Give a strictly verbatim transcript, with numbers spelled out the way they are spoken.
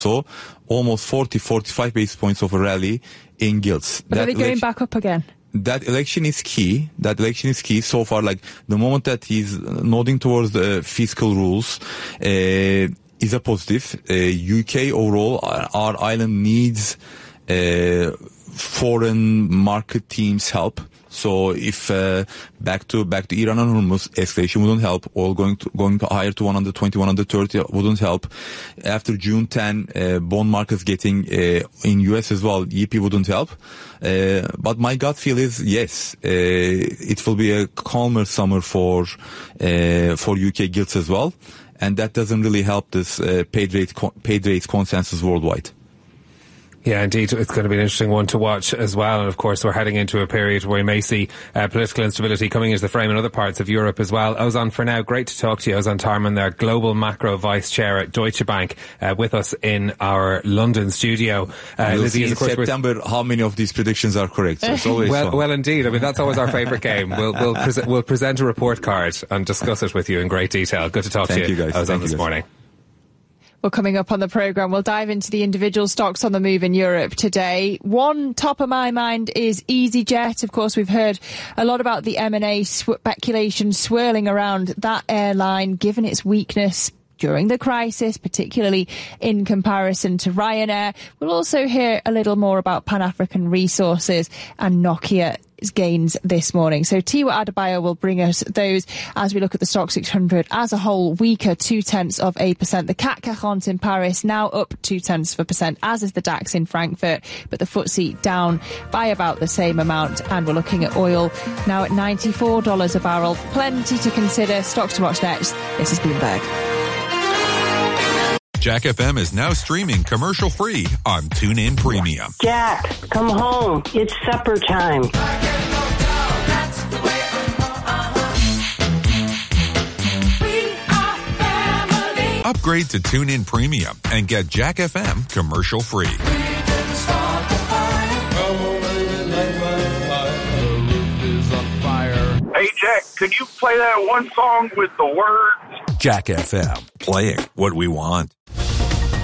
So almost forty, forty-five basis points of a rally in gilts. But that are they going election, back up again? That election is key. That election is key so far. Like the moment that he's nodding towards the fiscal rules, uh, is a positive. Uh, U K overall, our, our island needs uh, foreign market teams' help. So if uh, back to back to Iran and Hormuz, escalation wouldn't help. Oil going to going to higher to one twenty, one thirty wouldn't help. After June tenth, uh, bond markets getting uh, in U S as well, E P wouldn't help. Uh, but my gut feel is yes, uh, it will be a calmer summer for uh, for U K gilts as well, and that doesn't really help this uh, paid rate paid rate consensus worldwide. Yeah, indeed. It's going to be an interesting one to watch as well. And of course, we're heading into a period where we may see uh, political instability coming into the frame in other parts of Europe as well. Ozan, for now, great to talk to you. Ozan Tarman there, Global Macro Vice Chair at Deutsche Bank, uh, with us in our London studio. Uh, we'll Lizzie, see in of course, September how many of these predictions are correct. So it's always well, fun. well, indeed. I mean, that's always our favourite game. We'll we'll, pre- we'll present a report card and discuss it with you in great detail. Good to talk Thank to you, you guys. Ozan, Thank this you guys. morning. Well, coming up on the programme, we'll dive into the individual stocks on the move in Europe today. One top of my mind is EasyJet. Of course, we've heard a lot about the M and A speculation swirling around that airline, given its weakness during the crisis, particularly in comparison to Ryanair. We'll also hear a little more about Pan-African Resources and Nokia's gains this morning. So Tiwa Adebayo will bring us those as we look at the Stock six hundred as a whole, weaker two-tenths of a percent. The C A C quarante in Paris now up two-tenths of a percent, as is the DAX in Frankfurt, but the F T S E down by about the same amount. And we're looking at oil now at ninety-four dollars a barrel. Plenty to consider. Stocks to watch next. This is Bloomberg. Jack F M is now streaming commercial-free on TuneIn Premium. Jack, come home. It's supper time. Upgrade to TuneIn Premium and get Jack F M commercial-free. Hey, Jack, could you play that one song with the words? Jack F M, playing what we want.